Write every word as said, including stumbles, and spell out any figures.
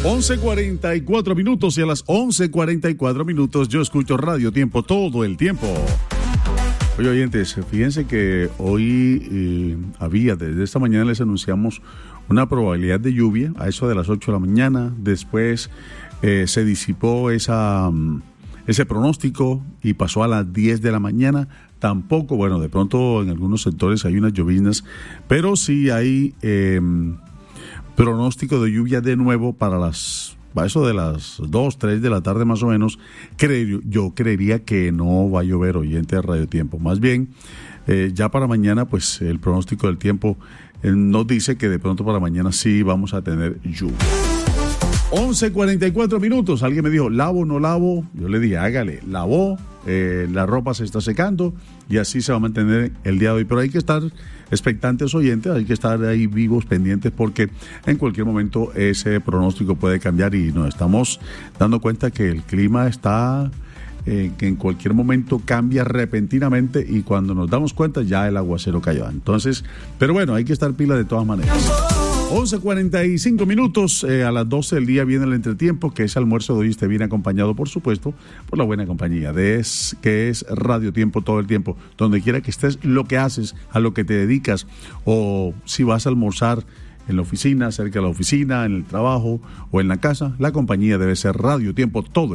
once cuarenta y cuatro minutos y a las once cuarenta y cuatro minutos yo escucho Radio Tiempo todo el tiempo. Oye, oyentes, fíjense que hoy eh, había, desde esta mañana les anunciamos una probabilidad de lluvia a eso de las ocho de la mañana. Después eh, se disipó esa, ese pronóstico y pasó a las diez de la mañana. Tampoco, bueno, de pronto en algunos sectores hay unas lloviznas, pero sí hay eh, pronóstico de lluvia de nuevo para las... a eso de las dos, tres de la tarde más o menos. Creo, yo creería que no va a llover, oyente de Radio Tiempo. Más bien, eh, ya para mañana, pues el pronóstico del tiempo eh, nos dice que de pronto para mañana sí vamos a tener lluvia. once cuarenta y cuatro minutos. Alguien me dijo, ¿lavo o no lavo? Yo le dije, hágale, lavó, eh, la ropa se está secando y así se va a mantener el día de hoy. Pero hay que estar expectantes, oyentes, hay que estar ahí vivos, pendientes, porque en cualquier momento ese pronóstico puede cambiar y nos estamos dando cuenta que el clima está, eh, que en cualquier momento cambia repentinamente y cuando nos damos cuenta ya el aguacero cayó. Entonces, pero bueno, hay que estar pila de todas maneras. once cuarenta y cinco minutos, eh, a las doce del día viene el entretiempo, que ese almuerzo de hoy esté bien acompañado, por supuesto, por la buena compañía, de es, que es Radio Tiempo todo el tiempo. Donde quiera que estés, lo que haces, a lo que te dedicas, o si vas a almorzar en la oficina, cerca de la oficina, en el trabajo o en la casa, la compañía debe ser Radio Tiempo todo el tiempo.